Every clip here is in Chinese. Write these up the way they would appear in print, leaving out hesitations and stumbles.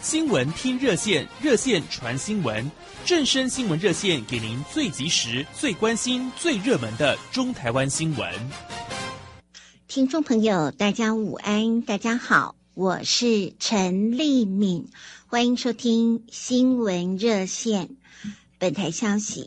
新闻听热线，热线传新闻，正声新闻热线给您最及时、最关心、最热门的中台湾新闻。 听众朋友，大家午安，大家好，我是陈丽敏，欢迎收听新闻热线。本台消息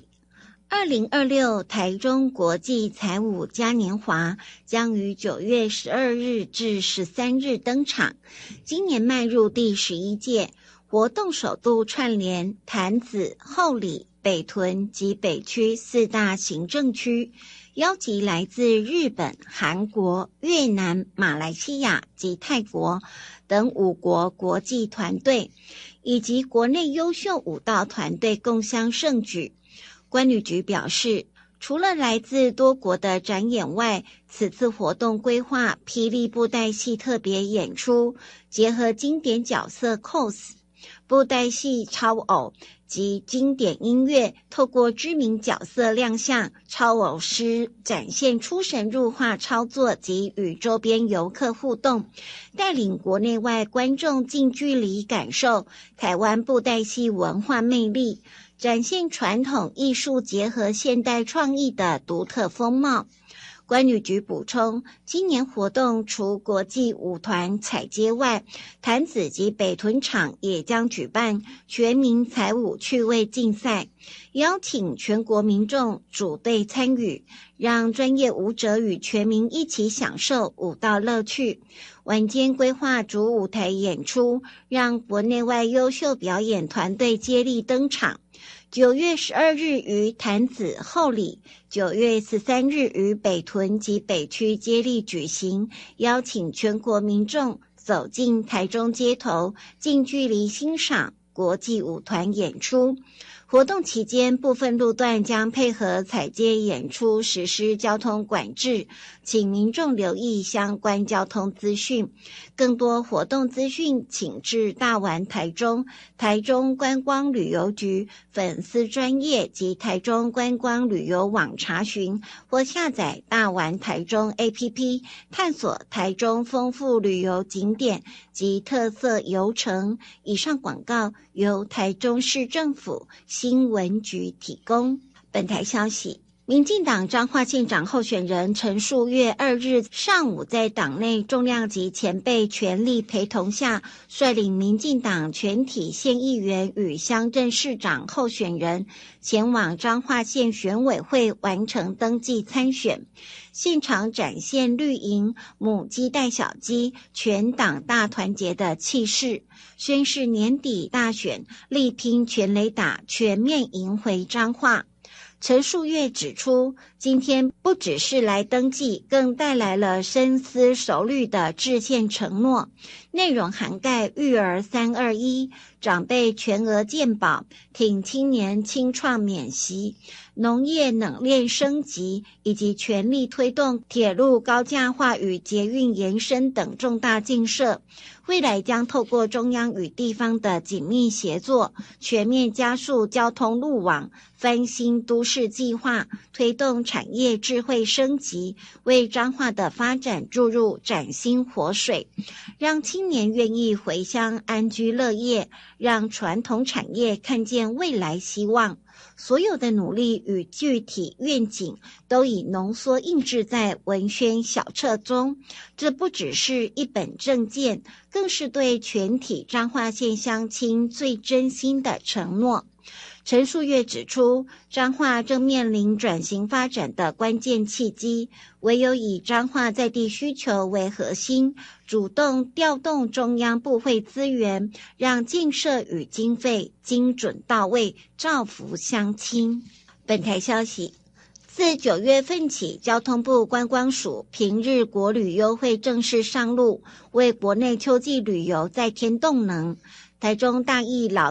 ，2026台中国际财舞嘉年华将于9月12日至13日登场，今年迈入第11届，活动首度串联潭子、后里、北屯及北区4大行政区，邀集来自日本、韩国、越南、马来西亚及泰国等5国国际团队，以及国内优秀舞蹈团队共襄盛举。观旅局表示，除了来自多国的展演外，此次活动规划霹雳布袋戏特别演出，结合经典角色 cos、布袋戏超偶及经典音乐，透过知名角色亮相，超偶师展现出神入化操作及与周边游客互动，带领国内外观众近距离感受台湾布袋戏文化魅力，展现传统艺术结合现代创意的独特风貌。观旅局补充，今年活动除国际舞团彩街外，潭子及北屯场也将举办全民彩舞趣味竞赛，邀请全国民众组队参与，让专业舞者与全民一起享受舞蹈乐趣。晚间规划主舞台演出，让国内外优秀表演团队接力登场。9月12日于潭子后里，9月13日于北屯及北区接力举行，邀请全国民众走进台中街头，近距离欣赏国际舞团演出。活动期间，部分路段将配合踩街演出实施交通管制，请民众留意相关交通资讯。更多活动资讯，请至大丸台中、台中观光旅游局粉丝专页及台中观光旅游网查询，或下载大丸台中 APP， 探索台中丰富旅游景点及特色游程。以上广告由台中市政府新闻局提供。本台消息，民进党彰化县长候选人陈树岳2日上午在党内重量级前辈全力陪同下，率领民进党全体县议员与乡镇市长候选人前往彰化县选委会完成登记参选。现场展现绿营母鸡带小鸡，全党大团结的气势，宣示年底大选力拼全垒打，全面赢回彰化。陈树岳指出，今天不只是来登记，更带来了深思熟虑的制宪承诺，内容涵盖育儿321、长辈全额健保、挺青年青创免息、农业冷链升级，以及全力推动铁路高架化与捷运延伸等重大建设。未来将透过中央与地方的紧密协作，全面加速交通路网翻新都市计划，推动产业智慧升级，为彰化的发展注入崭新活水，让青年愿意回乡安居乐业，让传统产业看见未来希望。所有的努力与具体愿景都已浓缩印制在文宣小册中，这不只是一本政见，更是对全体彰化县乡亲最真心的承诺。陈树岳指出，彰化正面临转型发展的关键契机，唯有以彰化在地需求为核心，主动调动中央部会资源，让建设与经费精准到位，造福乡亲。本台消息，自9月份起，交通部观光署平日国旅优惠正式上路，为国内秋季旅游再添动能。台中大义老